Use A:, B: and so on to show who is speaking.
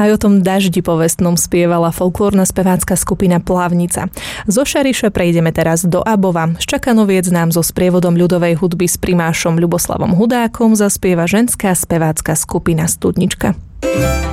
A: Aj o tom daždi povestnom spievala folklórna spevácka skupina Plavnica. Zo Šariša prejdeme teraz do Abova. Z Čakanoviec nám so sprievodom ľudovej hudby s primášom Ľuboslavom Hudákom zaspieva ženská spevácka skupina Studnička.